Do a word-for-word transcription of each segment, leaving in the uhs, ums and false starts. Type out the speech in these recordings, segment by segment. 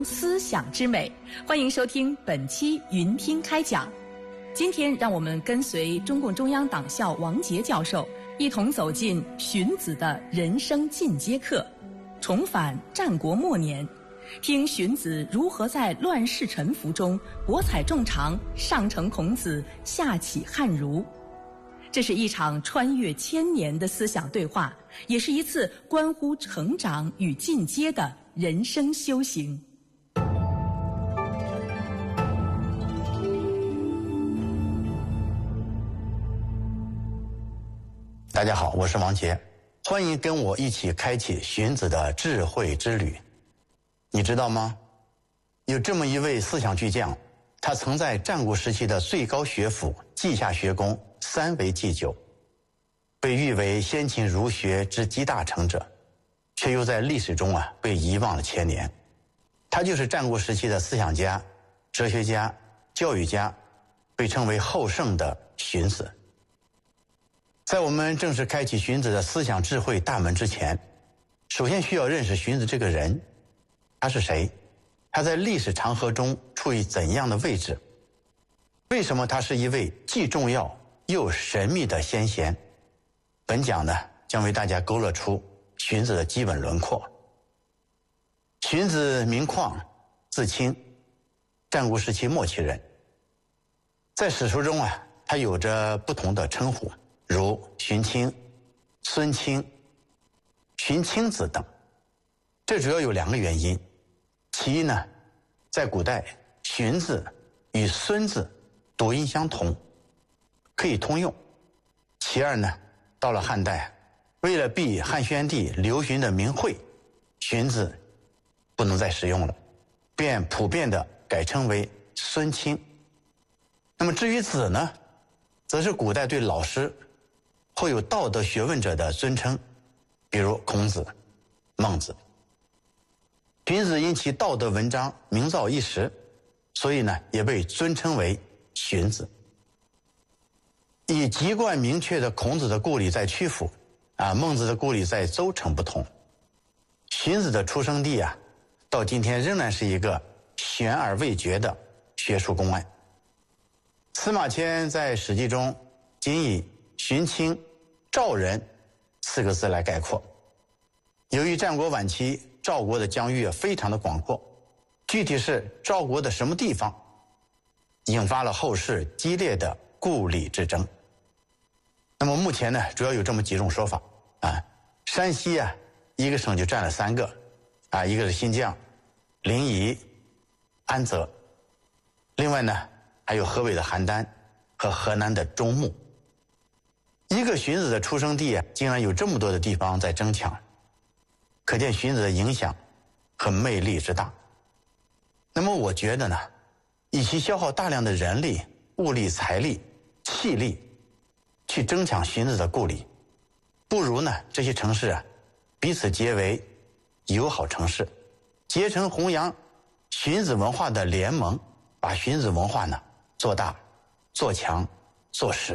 思想之美，欢迎收听本期云听开讲。今天让我们跟随中共中央党校王杰教授，一同走进荀子的人生进阶课，重返战国末年，听荀子如何在乱世沉浮中博采众长，上承孔子，下启汉儒。这是一场穿越千年的思想对话，也是一次关乎成长与进阶的人生修行。 大家好，我是王杰，欢迎跟我一起开启荀子的智慧之旅。你知道吗？有这么一位思想巨匠，他曾在战国时期的最高学府稷下学宫三为祭酒，被誉为先秦儒学之集大成者，却又在历史中啊被遗忘了千年。他就是战国时期的思想家、哲学家、教育家，被称为后圣的荀子。在我们正式开启荀子的思想智慧大门之前，首先需要认识荀子这个人。他是谁？他在历史长河中处于怎样的位置？为什么他是一位既重要又神秘的先贤？本讲呢，将为大家勾勒出荀子的基本轮廓。荀子名况，字卿，战国时期末期人。在史书中啊，他有着不同的称呼，如荀卿、孙卿、荀卿子等。这主要有两个原因。其一呢，在古代，荀字与孙字读音相同，可以通用。其二呢，到了汉代，为了避汉宣帝刘询的名讳，荀字不能再使用了，便普遍的改称为孙卿。那么至于子呢，则是古代对老师或有道德学问者的尊称，比如孔子、孟子。荀子因其道德文章名噪一时，所以呢也被尊称为荀子。以籍贯明确的孔子的故里在曲阜，啊，孟子的故里在邹城不同。荀子的出生地啊，到今天仍然是一个悬而未决的学术公案。司马迁在《史记》中仅以荀卿赵人四个字来概括。由于战国晚期赵国的疆域非常的广阔，具体是赵国的什么地方，引发了后世激烈的故里之争。那么目前呢，主要有这么几种说法啊。山西啊，一个省就占了三个啊，一个是新疆、临沂、安泽，另外呢还有河北的邯郸和河南的中牟。一个荀子的出生地啊，竟然有这么多的地方在争抢，可见荀子的影响和魅力之大。那么我觉得呢，与其消耗大量的人力、物力、财力、气力去争抢荀子的故里，不如呢这些城市啊彼此结为友好城市，结成弘扬荀子文化的联盟，把荀子文化呢做大、做强、做实。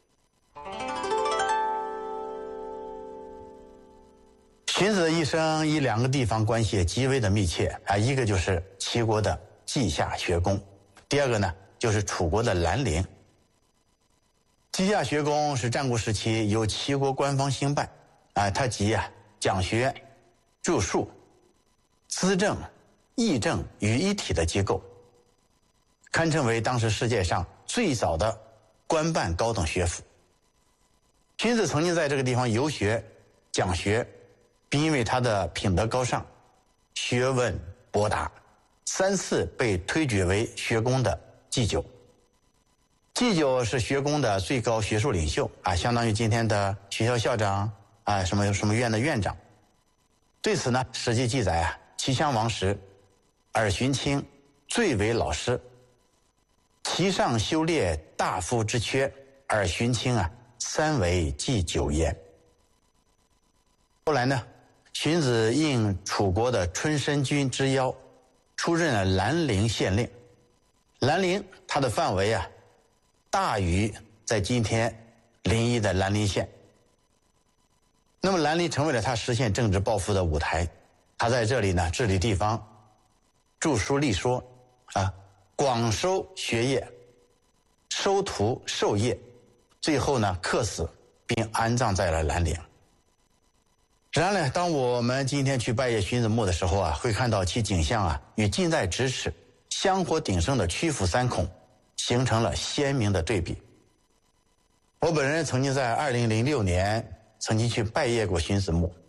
荀子的一生与两个地方关系极为的密切啊，一个就是齐国的稷下学宫，第二个呢就是楚国的兰陵。稷下学宫是战国时期由齐国官方兴办啊，它集啊讲学、著述、资政、议政于一体的机构，堪称为当时世界上最早的官办高等学府。荀子曾经在这个地方游学、讲学，并因为他的品德高尚、学问博达，三次被推举为学宫的祭酒。祭酒是学宫的最高学术领袖啊，相当于今天的学校校长啊，什么什么院的院长。对此呢，《史记》记载啊，齐襄王时，尔荀卿最为老师，其上修列大夫之缺，尔荀卿啊，三为祭酒焉。后来呢，荀子应楚国的春申君之邀，出任了兰陵县令。兰陵它的范围啊，大于在今天临沂的兰陵县。那么兰陵成为了他实现政治抱负的舞台，他在这里呢治理地方， 著书立说，啊，广收学业，收徒授业，最后呢客死，并安葬在了兰陵。然而，当我们今天去拜谒荀子墓的时候啊，会看到其景象啊，与近在咫尺、香火鼎盛的曲阜三孔形成了鲜明的对比。我本人曾经在二零零六年曾经去拜谒过荀子墓，